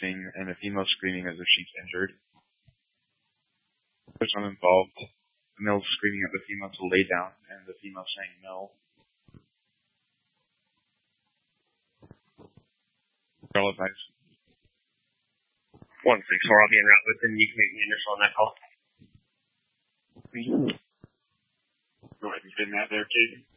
conversing and a female screaming as if she's injured. There's one involved. The male screaming at the female to lay down, and the female saying no. Girl advice. 1-6-4, I'll be en route with them. You can make the initial on that call. Go ahead and pin that there, Kate.